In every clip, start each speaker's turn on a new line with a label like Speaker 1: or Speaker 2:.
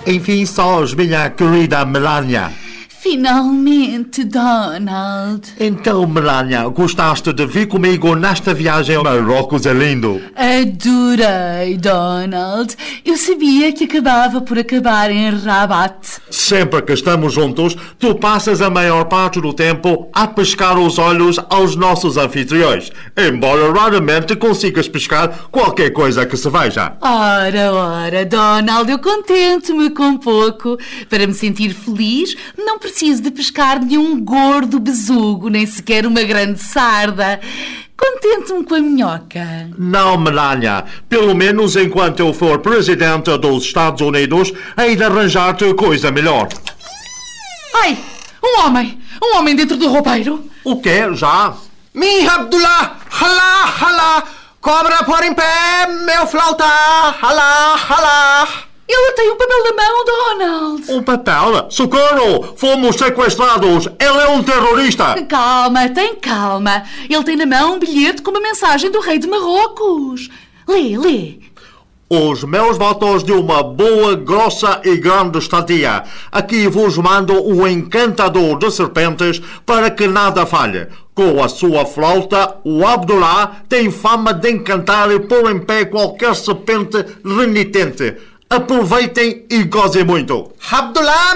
Speaker 1: Enfim, sós, minha querida Melania.
Speaker 2: Finalmente, Donald.
Speaker 1: Então, Melania, gostaste de vir comigo nesta viagem ao Marrocos? É lindo.
Speaker 2: Adorei, Donald. Eu sabia que acabava por acabar em Rabat.
Speaker 1: Sempre que estamos juntos, tu passas a maior parte do tempo a pescar os olhos aos nossos anfitriões, embora raramente consigas pescar qualquer coisa que se veja.
Speaker 2: Ora, Donald, eu contento-me com pouco. Para me sentir feliz, não preciso de pescar nenhum gordo besugo, nem sequer uma grande sarda. Contento-me com a minhoca.
Speaker 1: Não, Melania. Pelo menos enquanto eu for presidente dos Estados Unidos, hei de arranjar-te coisa melhor.
Speaker 2: Ai, um homem dentro do roupeiro.
Speaker 1: O quê? Já?
Speaker 3: Mi Abdullah, halá, cobra por em pé, meu flauta, halá.
Speaker 2: Ele tem um papel na mão, Donald.
Speaker 1: Um papel? Socorro! Fomos sequestrados! Ele é um terrorista!
Speaker 2: Tem calma. Ele tem na mão um bilhete com uma mensagem do rei de Marrocos. Lê.
Speaker 1: Os meus votos de uma boa, grossa e grande estadia. Aqui vos mando o encantador de serpentes para que nada falhe. Com a sua flauta, o Abdullah tem fama de encantar e pôr em pé qualquer serpente renitente. Aproveitem e gozem muito.
Speaker 3: Abdullah,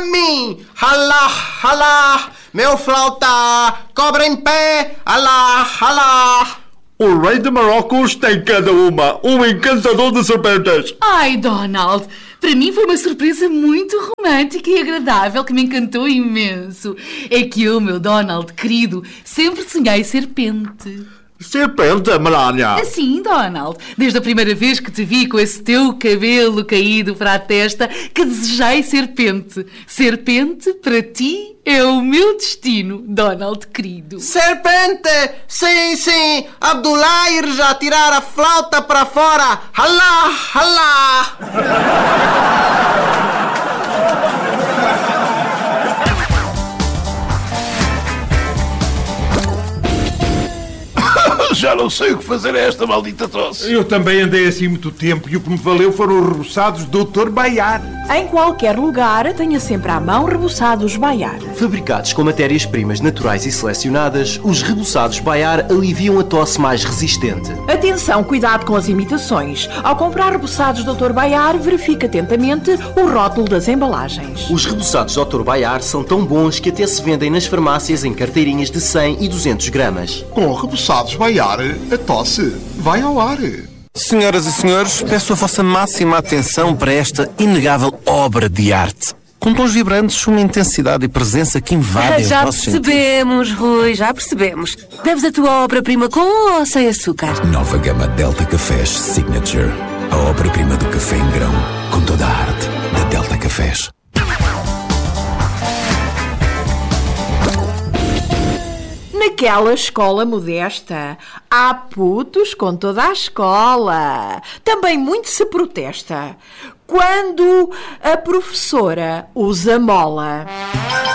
Speaker 3: halá, meu flauta, cobra em pé, halá.
Speaker 1: O rei de Marrocos tem cada uma, um encantador de serpentes.
Speaker 2: Ai, Donald, para mim foi uma surpresa muito romântica e agradável que me encantou imenso. É que eu, meu Donald querido, sempre sonhei serpente.
Speaker 1: Serpente, Melania?
Speaker 2: Sim, Donald. Desde a primeira vez que te vi com esse teu cabelo caído para a testa, que desejei serpente. Serpente, para ti, é o meu destino, Donald querido.
Speaker 3: Serpente! Sim, Abdullah ir já tirar a flauta para fora. Halá.
Speaker 4: Já não sei o que fazer a esta maldita tosse.
Speaker 5: Eu também andei assim muito tempo e o que me valeu foram os reboçados Dr. Baiar.
Speaker 6: Em qualquer lugar, tenha sempre à mão reboçados Baiar.
Speaker 7: Fabricados com matérias-primas naturais e selecionadas, os reboçados Baiar aliviam a tosse mais resistente.
Speaker 6: Atenção, cuidado com as imitações. Ao comprar reboçados Dr. Baiar, verifique atentamente o rótulo das embalagens.
Speaker 7: Os reboçados Dr. Baiar são tão bons que até se vendem nas farmácias em carteirinhas de 100 e 200 gramas.
Speaker 8: Com reboçados Baiar, a tosse vai ao ar.
Speaker 4: Senhoras e senhores, peço a vossa máxima atenção para esta inegável obra de arte. Com tons vibrantes, uma intensidade e presença que invadem os nossos sentidos.
Speaker 9: Já percebemos, Rui, já percebemos. Bebes a tua obra-prima com ou sem açúcar?
Speaker 10: Nova gama Delta Cafés Signature. A obra-prima do café em grão, com toda a arte da Delta Cafés.
Speaker 6: Naquela escola modesta, há putos com toda a escola. Também muito se protesta quando a professora usa mola.